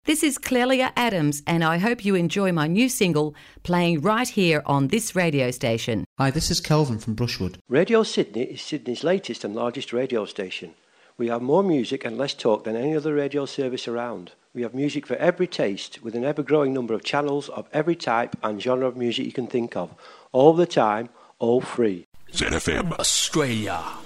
This is Clelia Adams, and I hope you enjoy my new single playing right here on this radio station. Hi, this is Kelvin from Brushwood. Radio Sydney is Sydney's latest and largest radio station. We have more music and less talk than any other radio service around. We have music for every taste, with an ever-growing number of channels of every type and genre of music you can think of. All the time, all free. ZFM Australia.